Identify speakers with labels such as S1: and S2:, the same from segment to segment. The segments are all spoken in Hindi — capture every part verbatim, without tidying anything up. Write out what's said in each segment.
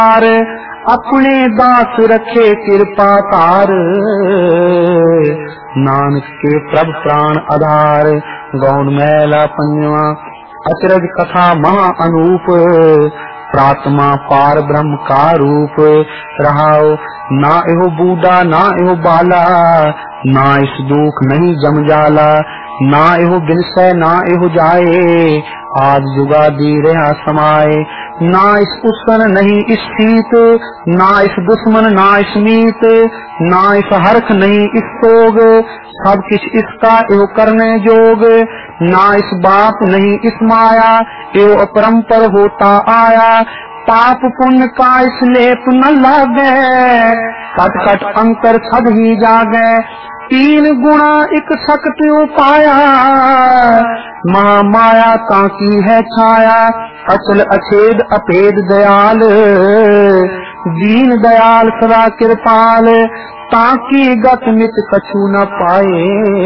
S1: अपने दास रखे कृपा तार, नानक के प्रभ प्राण आधार। गौण मैला पंजवा अचरज कथा महा अनूप, प्रात्मा पार ब्रह्म का रूप। रहाओ ना एहो बूढ़ा ना एहो बाला, ना इस दुख नहीं जम जाला। ना एहो बिनसै ना एहो जाए, आज जुगादी रहा समाए। ना इस उसन नहीं इस शीत, ना इस दुश्मन ना इस मीत। ना इस हरख नहीं इस सोग, सब किछ इसका एहो करने जोग। ना इस बाप नहीं इस माया, एहो अपरंपर होता आया। पाप पुण्य का इस लेप न लागे, कट कट अंतर सद ही जागे। तीन गुणा एक शक्ति उपाया, महामाया काकी है छाया। अचल अछेद अपेद दयाल, दीन दयाल सदा कृपाल। ताकि गत मित कछु न पाए,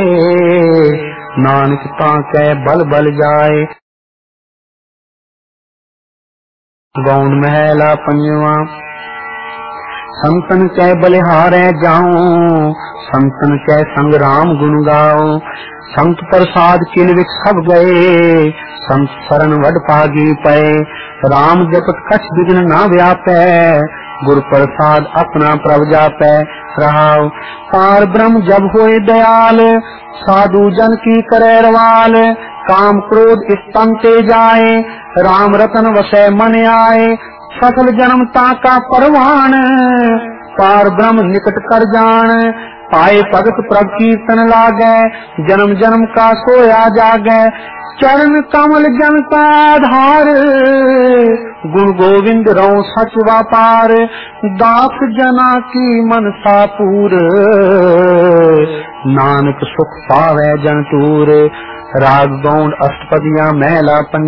S1: नानक ताकै बल बल जाए। गौण महला पंजवा संतन कै बलिहारे जाऊं, संतन कै संग राम गुण गाओ। संत प्रसाद किलविक सब गए, संत शरण वड पागी पए। राम जपत कछ विघ्न ना व्यापै, गुरु प्रसाद अपना प्रभ जापै। रहाओ पार ब्रह्म जब होए दयाल, साधु जन की करे रवाल। काम क्रोध स्तंते जाए, राम रतन वसै मन आए। सकल जन्मता का परवान, पार ब्रह्म निकट कर जान। पाए भगत प्रभ कीर्तन लागै, जन्म जन्म का सोया जागै। चरण कमल जन का आधार, गुण गोविंद रौ सच व्यापार। दास जना की मनसा पूर, नानक सुख पावै जन तूर। राग गौण अष्टपदियां मैला